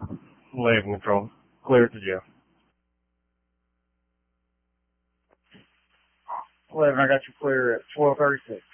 Landing control. Clear to Jeff. 11, I got you clear at 12:36.